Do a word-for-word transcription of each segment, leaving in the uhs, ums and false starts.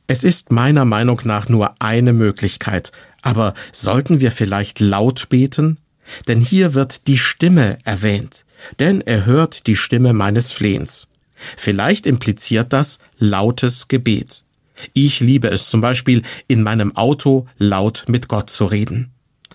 Es ist meiner Meinung nach nur eine Möglichkeit, aber sollten wir vielleicht laut beten? Denn hier wird die Stimme erwähnt, denn er hört die Stimme meines Flehens. Vielleicht impliziert das lautes Gebet. Ich liebe es zum Beispiel, in meinem Auto laut mit Gott zu reden.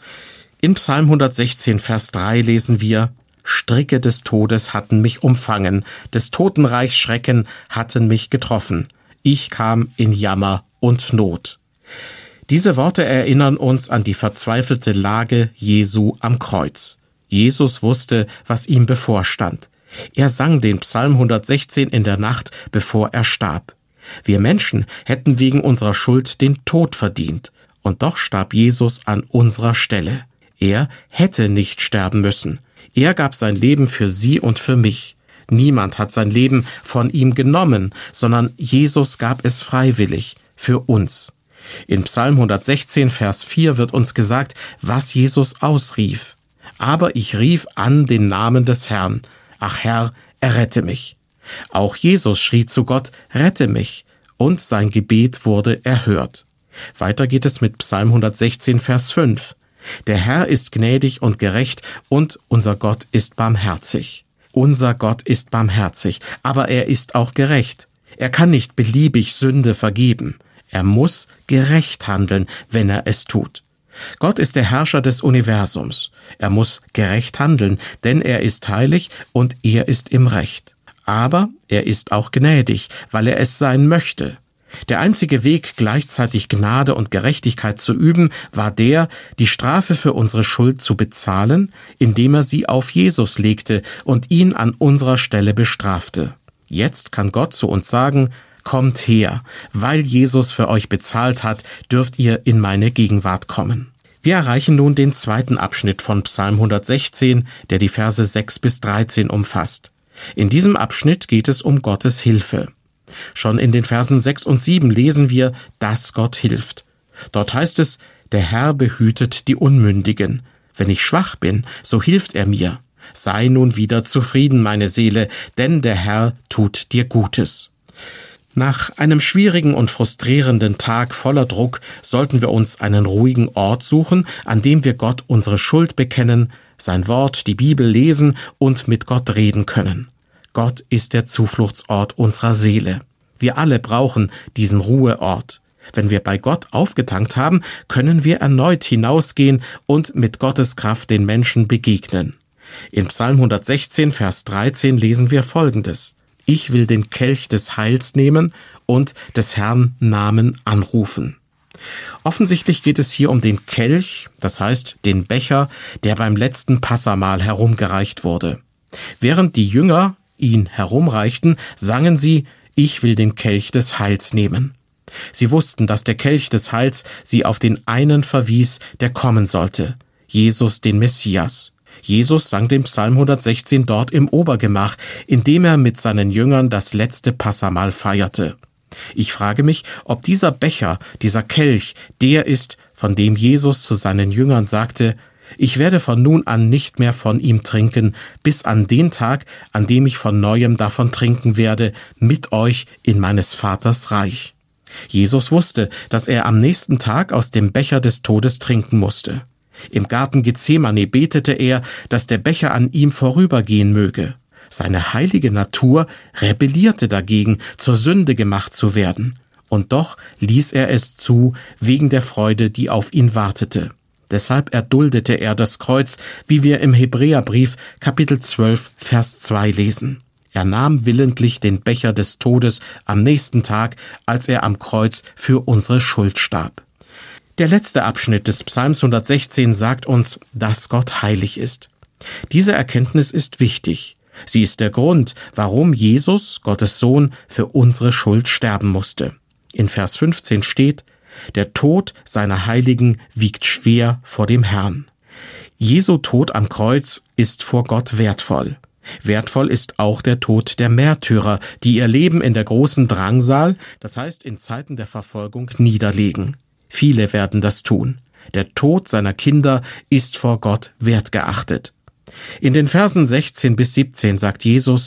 In Psalm hundertsechzehn, Vers drei lesen wir: Stricke des Todes hatten mich umfangen, des Totenreichs Schrecken hatten mich getroffen. Ich kam in Jammer und Not. Diese Worte erinnern uns an die verzweifelte Lage Jesu am Kreuz. Jesus wusste, was ihm bevorstand. Er sang den Psalm hundertsechzehn in der Nacht, bevor er starb. Wir Menschen hätten wegen unserer Schuld den Tod verdient, und doch starb Jesus an unserer Stelle. Er hätte nicht sterben müssen. Er gab sein Leben für Sie und für mich. Niemand hat sein Leben von ihm genommen, sondern Jesus gab es freiwillig für uns. In Psalm hundertsechzehn, Vers vier wird uns gesagt, was Jesus ausrief. Aber ich rief an den Namen des Herrn. Ach Herr, errette mich. Auch Jesus schrie zu Gott, rette mich, und sein Gebet wurde erhört. Weiter geht es mit Psalm hundertsechzehn, Vers fünf. Der Herr ist gnädig und gerecht, und unser Gott ist barmherzig. Unser Gott ist barmherzig, aber er ist auch gerecht. Er kann nicht beliebig Sünde vergeben. Er muss gerecht handeln, wenn er es tut. Gott ist der Herrscher des Universums. Er muss gerecht handeln, denn er ist heilig und er ist im Recht. Aber er ist auch gnädig, weil er es sein möchte. Der einzige Weg, gleichzeitig Gnade und Gerechtigkeit zu üben, war der, die Strafe für unsere Schuld zu bezahlen, indem er sie auf Jesus legte und ihn an unserer Stelle bestrafte. Jetzt kann Gott zu uns sagen, kommt her, weil Jesus für euch bezahlt hat, dürft ihr in meine Gegenwart kommen. Wir erreichen nun den zweiten Abschnitt von Psalm hundertsechzehn, der die Verse sechs bis dreizehn umfasst. In diesem Abschnitt geht es um Gottes Hilfe. Schon in den Versen sechs und sieben lesen wir, dass Gott hilft. Dort heißt es, der Herr behütet die Unmündigen. Wenn ich schwach bin, so hilft er mir. Sei nun wieder zufrieden, meine Seele, denn der Herr tut dir Gutes. Nach einem schwierigen und frustrierenden Tag voller Druck sollten wir uns einen ruhigen Ort suchen, an dem wir Gott unsere Schuld bekennen, sein Wort, die Bibel lesen und mit Gott reden können. Gott ist der Zufluchtsort unserer Seele. Wir alle brauchen diesen Ruheort. Wenn wir bei Gott aufgetankt haben, können wir erneut hinausgehen und mit Gottes Kraft den Menschen begegnen. In Psalm hundertsechzehn, Vers dreizehn lesen wir Folgendes: Ich will den Kelch des Heils nehmen und des Herrn Namen anrufen. Offensichtlich geht es hier um den Kelch, das heißt den Becher, der beim letzten Passamahl herumgereicht wurde. Während die Jünger ihn herumreichten, sangen sie, ich will den Kelch des Heils nehmen. Sie wussten, dass der Kelch des Heils sie auf den einen verwies, der kommen sollte, Jesus, den Messias. Jesus sang den Psalm hundertsechzehn dort im Obergemach, indem er mit seinen Jüngern das letzte Passamahl feierte. Ich frage mich, ob dieser Becher, dieser Kelch, der ist, von dem Jesus zu seinen Jüngern sagte, ich werde von nun an nicht mehr von ihm trinken, bis an den Tag, an dem ich von Neuem davon trinken werde, mit euch in meines Vaters Reich. Jesus wusste, dass er am nächsten Tag aus dem Becher des Todes trinken musste. Im Garten Gethsemane betete er, dass der Becher an ihm vorübergehen möge. Seine heilige Natur rebellierte dagegen, zur Sünde gemacht zu werden. Und doch ließ er es zu, wegen der Freude, die auf ihn wartete. Deshalb erduldete er das Kreuz, wie wir im Hebräerbrief Kapitel zwölf, Vers zwei lesen. Er nahm willentlich den Becher des Todes am nächsten Tag, als er am Kreuz für unsere Schuld starb. Der letzte Abschnitt des Psalms hundertsechzehn sagt uns, dass Gott heilig ist. Diese Erkenntnis ist wichtig. Sie ist der Grund, warum Jesus, Gottes Sohn, für unsere Schuld sterben musste. In Vers fünfzehn steht, der Tod seiner Heiligen wiegt schwer vor dem Herrn. Jesu Tod am Kreuz ist vor Gott wertvoll. Wertvoll ist auch der Tod der Märtyrer, die ihr Leben in der großen Drangsal, das heißt in Zeiten der Verfolgung, niederlegen. Viele werden das tun. Der Tod seiner Kinder ist vor Gott wertgeachtet. In den Versen sechzehn bis siebzehn sagt Jesus,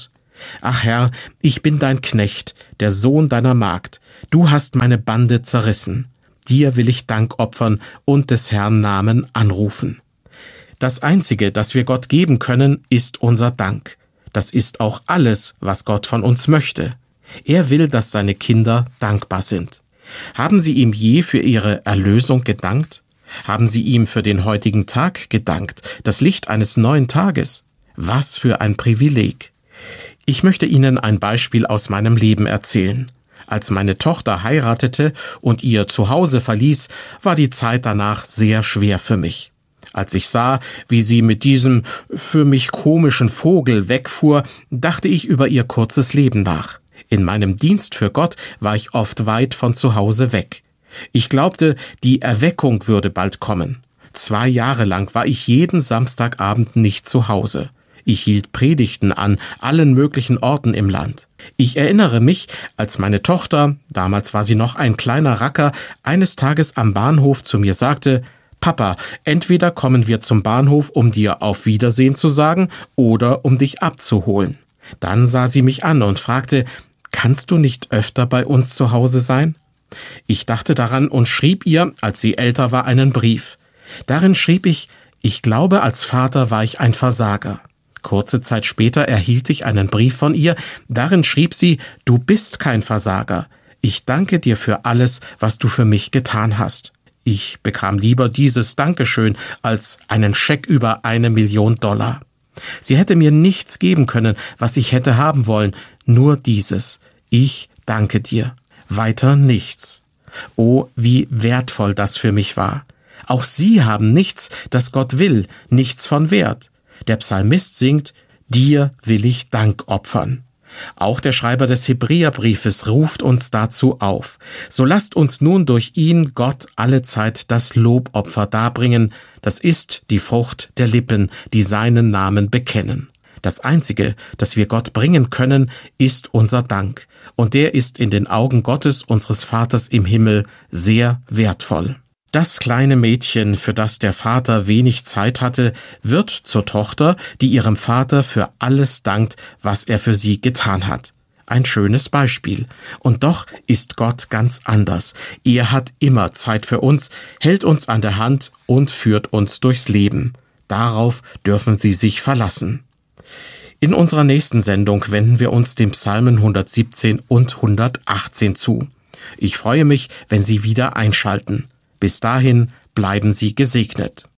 Ach Herr, ich bin dein Knecht, der Sohn deiner Magd. Du hast meine Bande zerrissen. Dir will ich Dank opfern und des Herrn Namen anrufen. Das Einzige, das wir Gott geben können, ist unser Dank. Das ist auch alles, was Gott von uns möchte. Er will, dass seine Kinder dankbar sind. Haben Sie ihm je für Ihre Erlösung gedankt? Haben Sie ihm für den heutigen Tag gedankt, das Licht eines neuen Tages? Was für ein Privileg! Ich möchte Ihnen ein Beispiel aus meinem Leben erzählen. Als meine Tochter heiratete und ihr Zuhause verließ, war die Zeit danach sehr schwer für mich. Als ich sah, wie sie mit diesem für mich komischen Vogel wegfuhr, dachte ich über ihr kurzes Leben nach. In meinem Dienst für Gott war ich oft weit von zu Hause weg. Ich glaubte, die Erweckung würde bald kommen. Zwei Jahre lang war ich jeden Samstagabend nicht zu Hause. Ich hielt Predigten an allen möglichen Orten im Land. Ich erinnere mich, als meine Tochter, damals war sie noch ein kleiner Racker, eines Tages am Bahnhof zu mir sagte: »Papa, entweder kommen wir zum Bahnhof, um dir auf Wiedersehen zu sagen, oder um dich abzuholen.« Dann sah sie mich an und fragte: »Kannst du nicht öfter bei uns zu Hause sein?« Ich dachte daran und schrieb ihr, als sie älter war, einen Brief. Darin schrieb ich: »Ich glaube, als Vater war ich ein Versager.« Kurze Zeit später erhielt ich einen Brief von ihr. Darin schrieb sie: »Du bist kein Versager. Ich danke dir für alles, was du für mich getan hast.« Ich bekam lieber dieses Dankeschön als einen Scheck über eine Million Dollar. Sie hätte mir nichts geben können, was ich hätte haben wollen, nur dieses: Ich danke dir. Weiter nichts. Oh, wie wertvoll das für mich war. Auch Sie haben nichts, das Gott will, nichts von Wert. Der Psalmist singt: Dir will ich Dank opfern. Auch der Schreiber des Hebräerbriefes ruft uns dazu auf. So lasst uns nun durch ihn Gott allezeit das Lobopfer darbringen, das ist die Frucht der Lippen, die seinen Namen bekennen. Das Einzige, das wir Gott bringen können, ist unser Dank, und der ist in den Augen Gottes, unseres Vaters im Himmel, sehr wertvoll. Das kleine Mädchen, für das der Vater wenig Zeit hatte, wird zur Tochter, die ihrem Vater für alles dankt, was er für sie getan hat. Ein schönes Beispiel. Und doch ist Gott ganz anders. Er hat immer Zeit für uns, hält uns an der Hand und führt uns durchs Leben. Darauf dürfen Sie sich verlassen. In unserer nächsten Sendung wenden wir uns den Psalmen hundertsiebzehn und hundertachtzehn zu. Ich freue mich, wenn Sie wieder einschalten. Bis dahin bleiben Sie gesegnet.